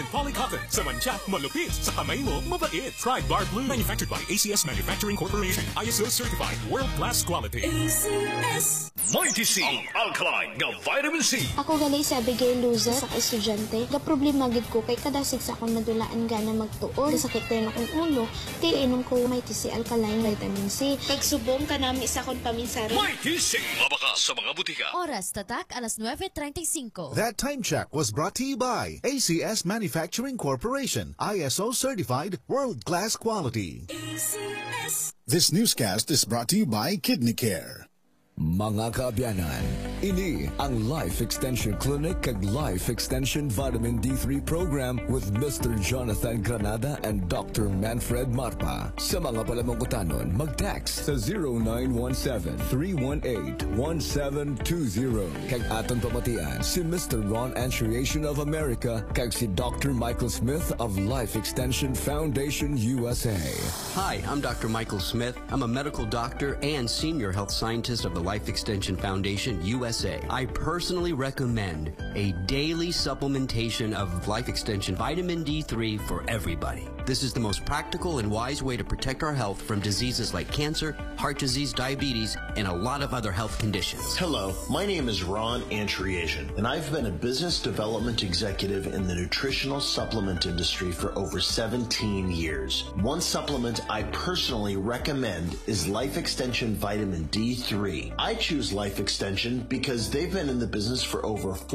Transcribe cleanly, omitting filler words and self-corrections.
Polycotton. Sa mancha, malupit. Sa kamay mo, mabait. Try Bar Blue. Manufactured by ACS Manufacturing Corporation. ISO certified. World-class quality. ACS. Mighty C. Ang alkaline nga vitamin C. Ako gali sa Abigail Luza sa estudyante. Ga problema gid ko kay kadasig sa akong nadulaan gana magtuon. Sakit din akong ulo. Kay inom ko Mighty C alkaline vitamin C. Pagsubong ka nami sa akong paminsari. Mighty C. Mabaka sa mga butika. Oras tatak alas 9:35. That time check was brought to you by ACS Manufacturing Corporation, ISO certified, world-class quality. ACS. This newscast is brought to you by Kidney Care. Mga kaabyanan, ini ang Life Extension Clinic kag Life Extension Vitamin D3 Program with Mr. Jonathan Granada and Dr. Manfred Marpa. Sa mga palamangkutanon, mag-text sa 0917-318-1720. Kag aton pamatian si Mr. Ron Anchuriation of America kag si Dr. Michael Smith of Life Extension Foundation USA. Hi, I'm Dr. Michael Smith. I'm a medical doctor and senior health scientist of the Life Extension Foundation USA. I personally recommend a daily supplementation of Life Extension Vitamin D3 for everybody. This is the most practical and wise way to protect our health from diseases like cancer, heart disease, diabetes, and a lot of other health conditions. Hello, my name is Ron Anchuriation, and I've been a business development executive in the nutritional supplement industry for over 17 years. One supplement I personally recommend is Life Extension Vitamin D3. I choose Life Extension because they've been in the business for over